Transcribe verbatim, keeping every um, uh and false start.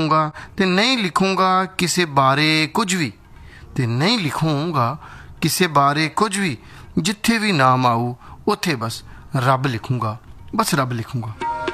ਤੇ ਨਹੀਂ ਲਿਖੂੰਗਾ ਕਿਸੇ ਬਾਰੇ ਕੁਝ ਵੀ ਤੇ ਨਹੀਂ ਲਿਖੂੰਗਾ ਕਿਸੇ ਬਾਰੇ ਕੁਝ ਵੀ ਜਿੱਥੇ ਵੀ ਨਾਮ ਆਊ ਉੱਥੇ ਬਸ ਰੱਬ ਲਿਖੂੰਗਾ ਬਸ ਰੱਬ ਲਿਖੂੰਗਾ